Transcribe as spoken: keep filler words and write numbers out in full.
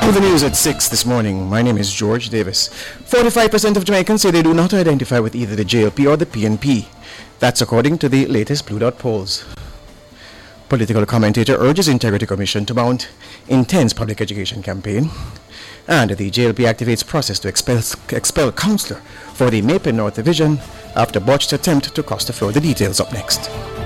The news at six this morning. My name is George Davis. forty-five percent of Jamaicans say they do not identify with either the J L P or the P N P. That's according to the latest Blue Dot polls. Political commentator urges Integrity Commission to mount intense public education campaign. And the J L P activates process to expel, expel councillor for the Maple North Division after botched attempt to cross the floor. The details up next.